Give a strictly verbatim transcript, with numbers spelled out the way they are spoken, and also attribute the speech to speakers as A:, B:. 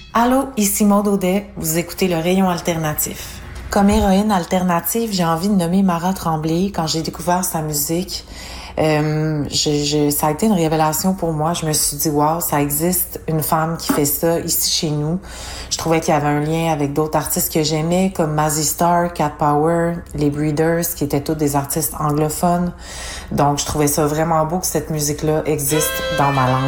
A: Allô, ici Maud Audet, vous écoutez Le Rayon Alternatif. Comme héroïne alternative, j'ai envie de nommer Mara Tremblay. Quand j'ai découvert sa musique, euh, je, je, ça a été une révélation pour moi. Je me suis dit, wow, ça existe une femme qui fait ça ici chez nous. Je trouvais qu'il y avait un lien avec d'autres artistes que j'aimais, comme Mazzy Star, Cat Power, les Breeders, qui étaient tous des artistes anglophones. Donc, je trouvais ça vraiment beau que cette musique-là existe dans ma langue.